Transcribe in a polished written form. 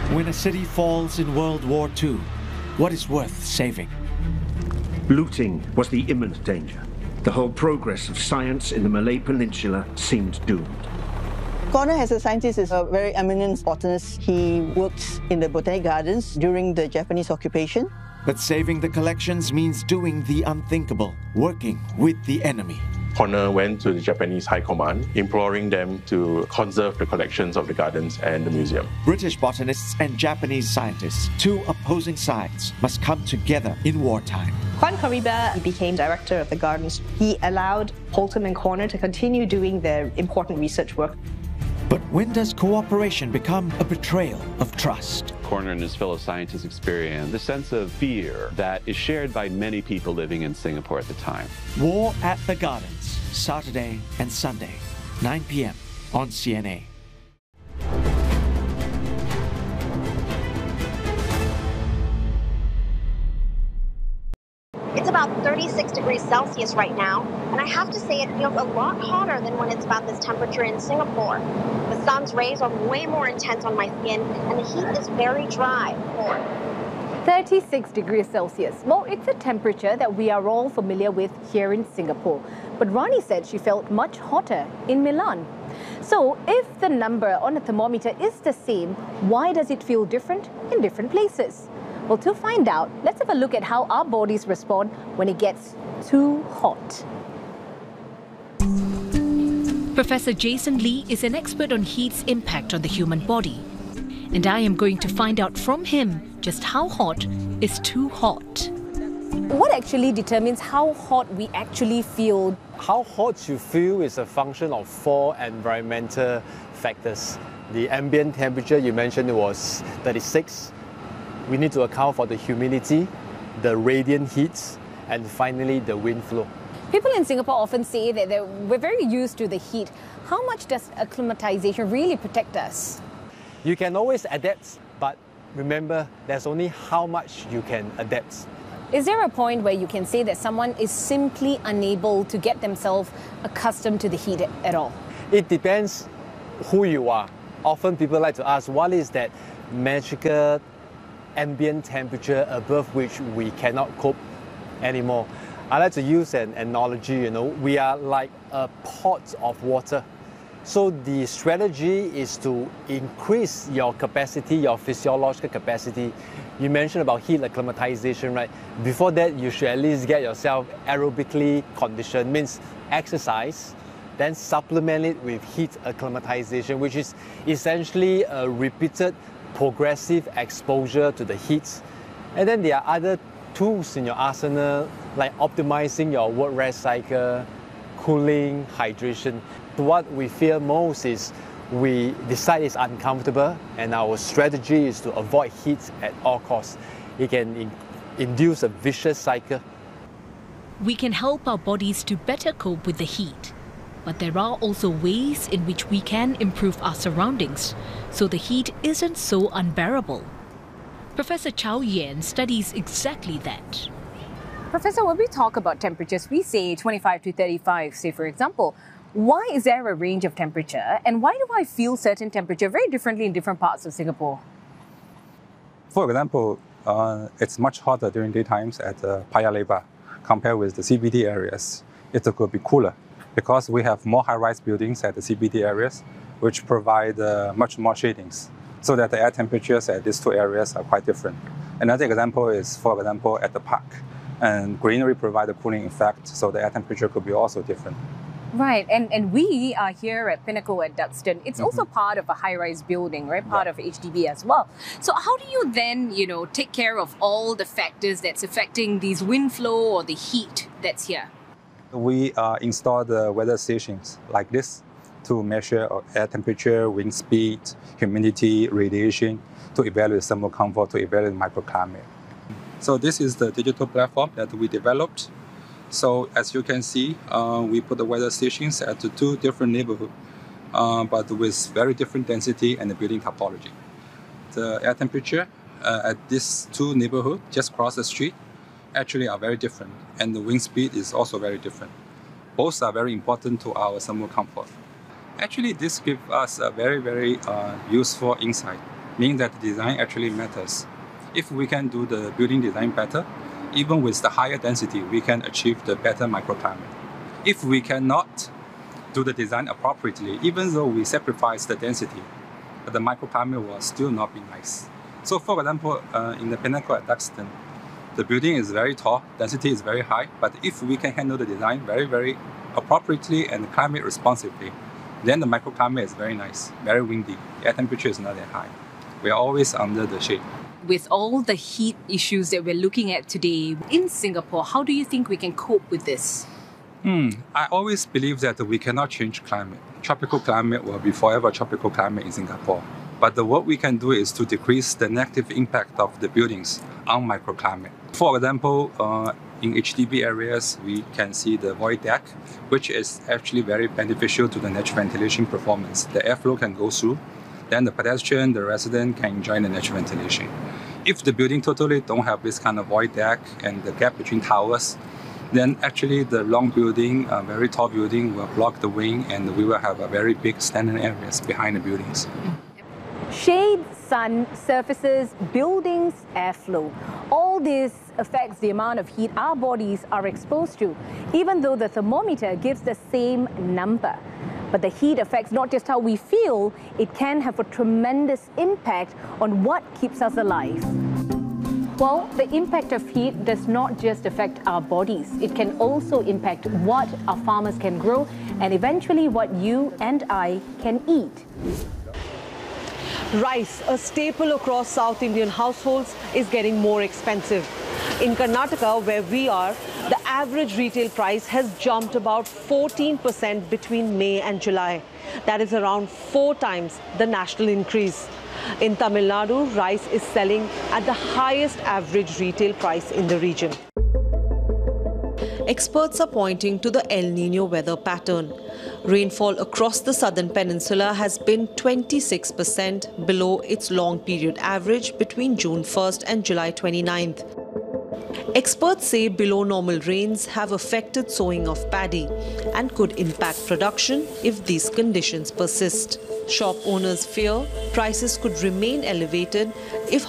When a city falls in World War II, what is worth saving? Looting was the imminent danger. The whole progress of science in the Malay Peninsula seemed doomed. Connor, as a scientist, is a very eminent botanist. He worked in the Botanic Gardens during the Japanese occupation. But saving the collections means doing the unthinkable, working with the enemy. Connor went to the Japanese High Command, imploring them to conserve the collections of the gardens and the museum. British botanists and Japanese scientists, two opposing sides, must come together in wartime. Kwan Kariba became director of the gardens. He allowed Holtham and Connor to continue doing their important research work. But when does cooperation become a betrayal of trust? Connor and his fellow scientists experienced the sense of fear that is shared by many people living in Singapore at the time. War at the Gardens, Saturday and Sunday, 9 p.m. on CNA. It's about 36 degrees Celsius right now, and I have to say it feels a lot hotter than when it's about this temperature in Singapore. The sun's rays are way more intense on my skin, and the heat is very dry. 36 degrees Celsius. Well, it's a temperature that we are all familiar with here in Singapore. But Rani said she felt much hotter in Milan. So if the number on a thermometer is the same, why does it feel different in different places? Well, to find out, let's have a look at how our bodies respond when it gets too hot. Professor Jason Lee is an expert on heat's impact on the human body. And I am going to find out from him just how hot is too hot. What actually determines how hot we actually feel? How hot you feel is a function of 4 environmental factors. The ambient temperature you mentioned was 36. We need to account for the humidity, the radiant heat, and finally the wind flow. People in Singapore often say that we're very used to the heat. How much does acclimatization really protect us? You can always adapt, but remember, there's only how much you can adapt. Is there a point where you can say that someone is simply unable to get themselves accustomed to the heat at all? It depends who you are. Often people like to ask, what is that magical ambient temperature above which we cannot cope anymore? I like to use an analogy, we are like a pot of water. So the strategy is to increase your capacity, your physiological capacity. You mentioned about heat acclimatization, right? Before that, you should at least get yourself aerobically conditioned, means exercise, then supplement it with heat acclimatization, which is essentially a repeated progressive exposure to the heat. And then there are other tools in your arsenal, like optimizing your work-rest cycle, cooling, hydration. What we fear most is we decide it's uncomfortable, and our strategy is to avoid heat at all costs. It can induce a vicious cycle. We can help our bodies to better cope with the heat. But there are also ways in which we can improve our surroundings so the heat isn't so unbearable. Professor Chow Yen studies exactly that. Professor, when we talk about temperatures, we say 25 to 35, say for example. Why is there a range of temperature, and why do I feel certain temperature very differently in different parts of Singapore? For example, it's much hotter during daytimes at Paya Lebar compared with the CBD areas. It could be cooler because we have more high-rise buildings at the CBD areas, which provide much more shadings, so that the air temperatures at these two areas are quite different. Another example is, for example, at the park, and greenery provides a cooling effect, so the air temperature could be also different. Right, and we are here at Pinnacle at Duxton. It's also part of a high-rise building, right? Part of HDB as well. So how do you then, take care of all the factors that's affecting these wind flow or the heat that's here? We install the weather stations like this to measure air temperature, wind speed, humidity, radiation, to evaluate thermal comfort, to evaluate microclimate. So this is the digital platform that we developed. So as you can see, we put the weather stations at the two different neighborhoods, but with very different density and the building topology. The air temperature at these two neighborhoods just across the street actually are very different, and the wind speed is also very different. Both are very important to our thermal comfort. Actually, this gives us a very, very useful insight meaning that the design actually matters. If we can do the building design better, even with the higher density, we can achieve the better microclimate. If we cannot do the design appropriately, even though we sacrifice the density, the microclimate will still not be nice. So for example, in the Pinnacle at Duxton, the building is very tall, density is very high, but if we can handle the design very, very appropriately and climate responsively, then the microclimate is very nice, very windy. The air temperature is not that high. We are always under the shade. With all the heat issues that we're looking at today in Singapore, how do you think we can cope with this? I always believe that we cannot change climate. Tropical climate will be forever tropical climate in Singapore. But what we can do is to decrease the negative impact of the buildings on microclimate. For example, in HDB areas, we can see the void deck, which is actually very beneficial to the natural ventilation performance. The airflow can go through, then the pedestrian, the resident can enjoy the natural ventilation. If the building totally don't have this kind of void deck and the gap between towers, then actually the long building, very tall building will block the wind and we will have a very big standing areas behind the buildings. Shade, sun, surfaces, buildings, airflow. All this affects the amount of heat our bodies are exposed to, even though the thermometer gives the same number. But the heat affects not just how we feel, it can have a tremendous impact on what keeps us alive. Well, the impact of heat does not just affect our bodies. It can also impact what our farmers can grow and eventually what you and I can eat. Rice, a staple across South Indian households, is getting more expensive. In Karnataka, where we are, the average retail price has jumped about 14% between May and July. That is around 4 times the national increase. In Tamil Nadu, rice is selling at the highest average retail price in the region. Experts are pointing to the El Niño weather pattern. Rainfall across the southern peninsula has been 26% below its long period average between June 1st and July 29th. Experts say below normal rains have affected sowing of paddy and could impact production if these conditions persist. Shop owners fear prices could remain elevated if